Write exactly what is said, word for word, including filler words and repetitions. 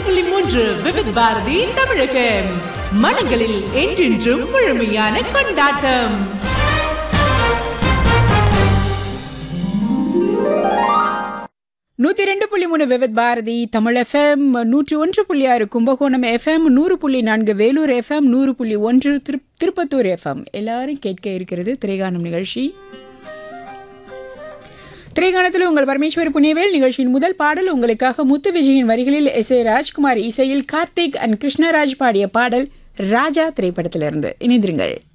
புள்ளி மூன்று விவித் பாரதி தமிழ் எஃப்எம். மனங்களில் என்றென்றும் முழுமையான கொண்டாட்டம். நூற்றி ரெண்டு புள்ளி மூணு விவித் பாரதி தமிழ் எஃப்எம், நூற்றி ஒன்று புள்ளி ஆறு கும்பகோணம் எஃப்எம், நூறு புள்ளி நான்கு வேலூர் எஃப்எம், நூறு புள்ளி ஒன்று திரு திருப்பத்தூர் எஃப்எம். எல்லாரும் கேட்க இருக்கிறது திரைகானம் நிகழ்ச்சி. திரைகானத்தில் உங்கள் பரமேஸ்வரி புண்ணியவேல். நிகழ்ச்சியின் முதல் பாடல் உங்களுக்காக முத்து விஜயின் வரிகளில் எஸ் ஏ ராஜ்குமார் இசையில் கார்த்திக் அண்ட் கிருஷ்ணராஜ் பாடிய பாடல் ராஜா திரைப்படத்திலிருந்து. இணைந்திருங்கள்.